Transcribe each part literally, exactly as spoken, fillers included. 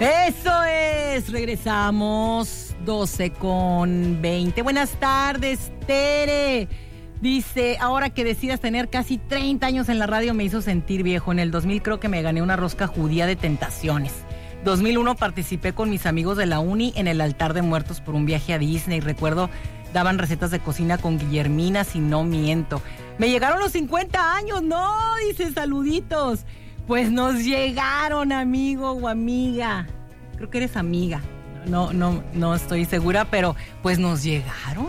Eso es, regresamos, doce con veinte. Buenas tardes, Tere. Dice, ahora que decidas tener casi treinta años en la radio me hizo sentir viejo. En el dos mil creo que me gané una rosca judía de tentaciones. dos mil uno participé con mis amigos de la uni en el altar de muertos por un viaje a Disney. Recuerdo, daban recetas de cocina con Guillermina, si no miento. Me llegaron los cincuenta años, no, dice, saluditos. Pues nos llegaron, amigo o amiga. Creo que eres amiga. No, no, no estoy segura, pero pues nos llegaron.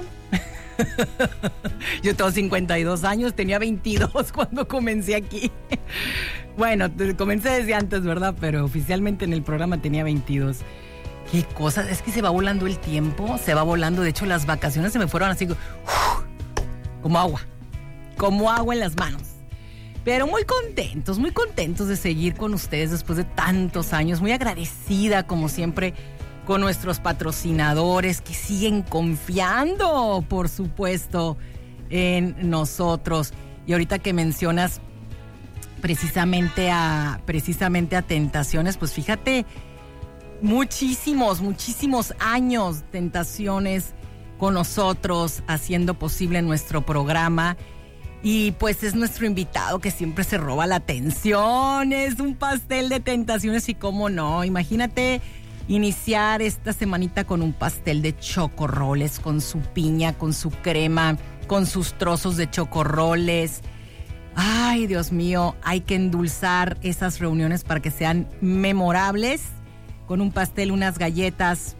Yo tengo cincuenta y dos años, tenía veintidós cuando comencé aquí. Bueno, comencé desde antes, ¿verdad? Pero oficialmente en el programa tenía veintidós. Qué cosa, es que se va volando el tiempo, se va volando. De hecho, las vacaciones se me fueron así uf, como agua, como agua en las manos. Pero muy contentos, muy contentos de seguir con ustedes después de tantos años. Muy agradecida, como siempre, con nuestros patrocinadores que siguen confiando, por supuesto, en nosotros. Y ahorita que mencionas precisamente a, precisamente a Tentaciones, pues fíjate, muchísimos, muchísimos años Tentaciones con nosotros, haciendo posible nuestro programa. Y pues es nuestro invitado que siempre se roba la atención. Es un pastel de Tentaciones y cómo no. Imagínate iniciar esta semanita con un pastel de chocorroles, con su piña, con su crema, con sus trozos de chocorroles. Ay, Dios mío, hay que endulzar esas reuniones para que sean memorables. Con un pastel, unas galletas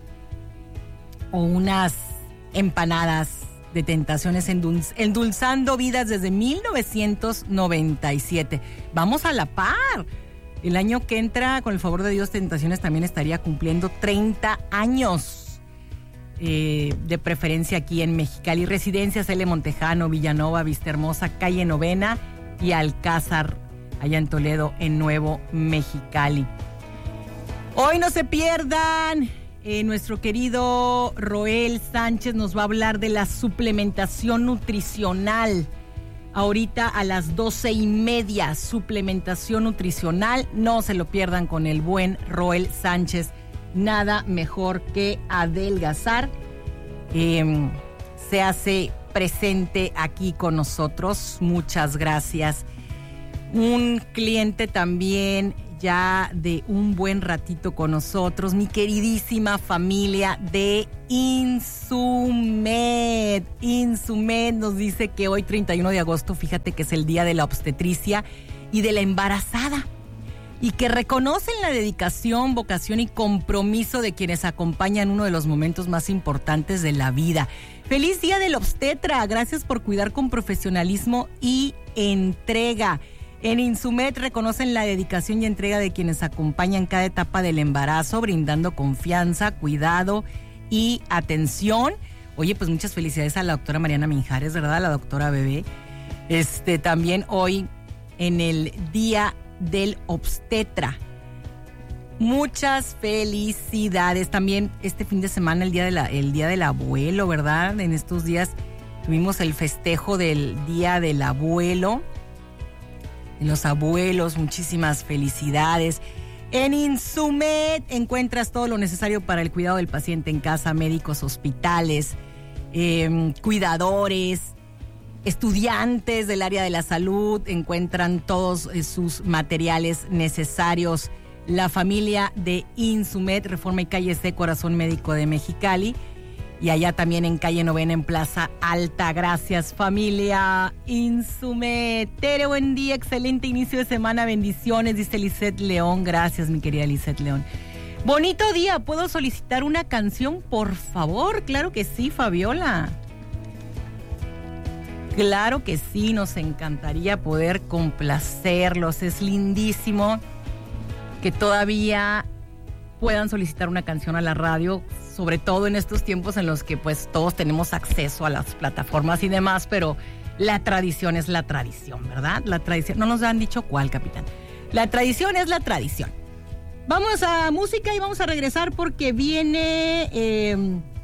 o unas empanadas de Tentaciones, endulz- endulzando vidas desde mil novecientos noventa y siete. Vamos a la par. El año que entra, con el favor de Dios, Tentaciones también estaría cumpliendo treinta años. Eh, de preferencia aquí en Mexicali. Residencias L. Montejano, Villanova, Vista Hermosa, Calle Novena y Alcázar, allá en Toledo, en Nuevo Mexicali. Hoy no se pierdan. Eh, nuestro querido Roel Sánchez nos va a hablar de la suplementación nutricional. Ahorita a las doce y media, suplementación nutricional. No se lo pierdan con el buen Roel Sánchez. Nada mejor que adelgazar. Eh, se hace presente aquí con nosotros. Muchas gracias. Un cliente también ya de un buen ratito con nosotros, mi queridísima familia de Insumed. Insumed nos dice que hoy, treinta y uno de agosto, fíjate que es el día de la obstetricia y de la embarazada, y que reconocen la dedicación, vocación y compromiso de quienes acompañan uno de los momentos más importantes de la vida. ¡Feliz día del obstetra! Gracias por cuidar con profesionalismo y entrega. En Insumed reconocen la dedicación y entrega de quienes acompañan cada etapa del embarazo, brindando confianza, cuidado y atención. Oye, pues muchas felicidades a la doctora Mariana Minjares, ¿verdad? La doctora bebé. Este, también hoy en el Día del Obstetra. Muchas felicidades. También este fin de semana, el día de la, el día del abuelo, ¿verdad? En estos días tuvimos el festejo del Día del Abuelo. Los abuelos, muchísimas felicidades. En Insumed encuentras todo lo necesario para el cuidado del paciente en casa, médicos, hospitales, eh, cuidadores, estudiantes del área de la salud, encuentran todos eh, sus materiales necesarios. La familia de Insumed, Reforma y Calle C, Corazón Médico de Mexicali. Y allá también en Calle Novena, en Plaza Alta. Gracias, familia Insumed. Tere, buen día, excelente inicio de semana, bendiciones, dice Lisette León. Gracias, mi querida Lisette León. Bonito día, ¿puedo solicitar una canción, por favor? Claro que sí, Fabiola. Claro que sí, nos encantaría poder complacerlos. Es lindísimo que todavía puedan solicitar una canción a la radio, sobre todo en estos tiempos en los que pues todos tenemos acceso a las plataformas y demás, pero la tradición es la tradición, ¿verdad? La tradición, no nos han dicho cuál, capitán. La tradición es la tradición. Vamos a música y vamos a regresar porque viene, eh,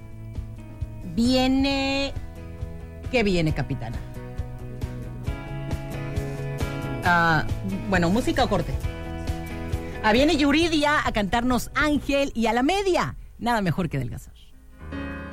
viene, ¿qué viene, capitana? Uh, bueno, música o corte. Ah, viene Yuridia a cantarnos Ángel y a la media. Nada mejor que adelgazar.